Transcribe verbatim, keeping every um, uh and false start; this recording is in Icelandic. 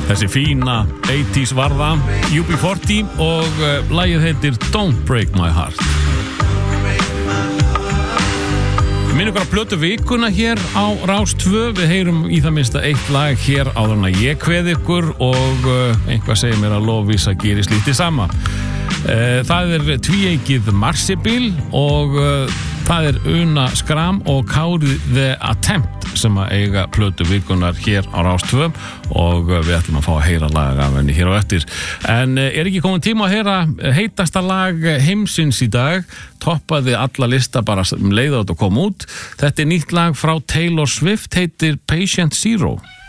Þessi fína eighties varða U B forty og uh, lagið heitir Don't Break My Heart. Minn ykkur að plötu vikuna hér á Rás tvö. Við heyrum í það minnsta eitt lag hér áður en að ég kveð ykkur og uh, einhvað segir mér að Lovísa gerir slítið sama. Uh, það er tvíeykið Marsibil og uh, það er Una Skram og Kári The Attempt sem að eiga plötu vikunar hér á Rás tvö og við ætlum að fá að heyra lag af henni hér á eftir. En er ekki komin tíma að heyra heitasta lag heimsins í dag? Toppaði alla lista bara um leið á þetta kom út. Þetta er nýtt lag frá Taylor Swift, heitir Patient Zero.